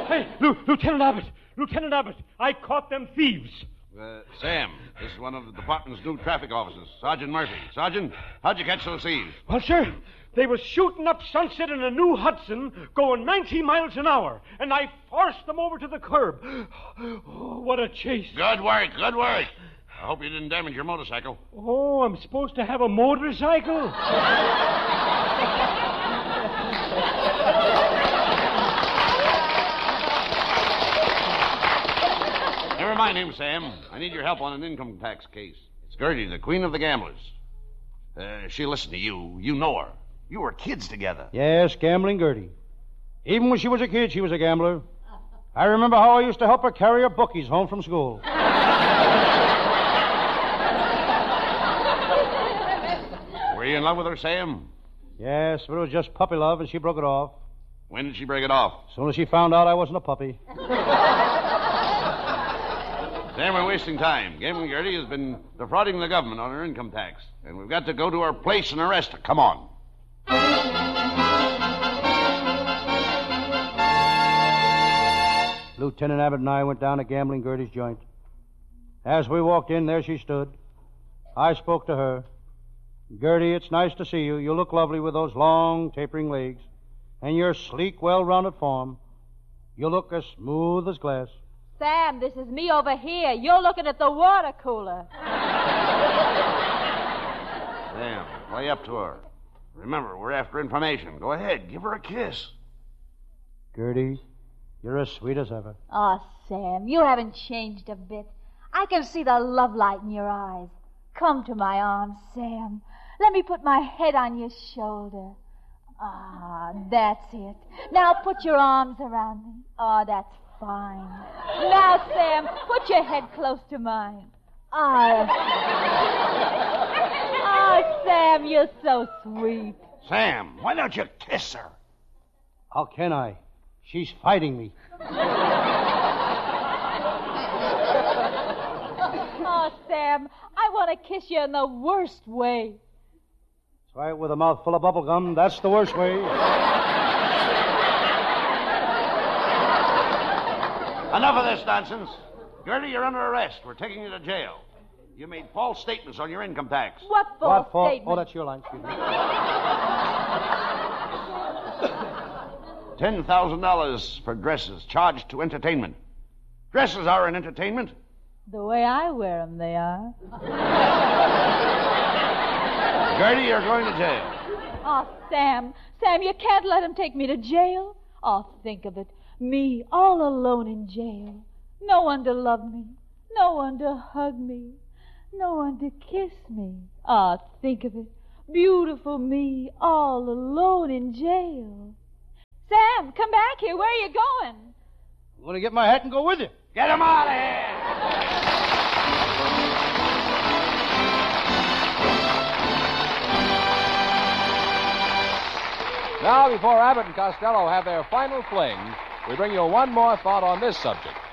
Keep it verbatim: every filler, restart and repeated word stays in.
Hey, L- Lieutenant Abbott. Lieutenant Abbott, I caught them thieves. Uh, Sam, this is one of the department's new traffic officers, Sergeant Murphy. Sergeant, how'd you catch those thieves? Well, sir, they were shooting up Sunset in a new Hudson, going ninety miles an hour, and I forced them over to the curb. Oh, what a chase. Good work, good work. I hope you didn't damage your motorcycle. Oh, I'm supposed to have a motorcycle? Never mind him, Sam. I need your help on an income tax case. It's Gertie, the queen of the gamblers. Uh, she'll listen to you. You know her. You were kids together. Yes, gambling Gertie. Even when she was a kid, she was a gambler. I remember how I used to help her carry her bookies home from school. Were you in love with her, Sam? Yes, but it was just puppy love, and she broke it off. When did she break it off? As soon as she found out I wasn't a puppy. Sam, we're wasting time. Gambling Gertie has been defrauding the government on her income tax, and we've got to go to her place and arrest her. Come on. Lieutenant Abbott and I went down to Gambling Gertie's joint. As we walked in, there she stood. I spoke to her. Gertie, it's nice to see you. You look lovely with those long, tapering legs and your sleek, well-rounded form. You look as smooth as glass. Sam, this is me over here. You're looking at the water cooler. Sam, play up to her. Remember, we're after information. Go ahead, give her a kiss. Gertie, you're as sweet as ever. Oh, Sam, you haven't changed a bit. I can see the love light in your eyes. Come to my arms, Sam. Let me put my head on your shoulder. Ah, that's it. Now put your arms around me. Oh, that's fine. Now, Sam, put your head close to mine. Ah, oh, Sam, you're so sweet. Sam, why don't you kiss her? How can I? She's fighting me. Oh, Sam, I want to kiss you in the worst way. Try it with a mouthful of bubble gum. That's the worst way. Enough of this nonsense. Gertie, you're under arrest. We're taking you to jail. You made false statements on your income tax. What false what false? statement? Oh, that's your line. Excuse me. Ten thousand dollars for dresses charged to entertainment. Dresses are an entertainment. The way I wear them, they are. Gertie, you're going to jail. Oh, Sam. Sam, you can't let him take me to jail. Oh, think of it. Me, all alone in jail. No one to love me. No one to hug me. No one to kiss me. Oh, think of it. Beautiful me, all alone in jail. Sam, come back here. Where are you going? I'm going to get my hat and go with you. Get him out of here! Now, before Abbott and Costello have their final fling, we bring you one more thought on this subject.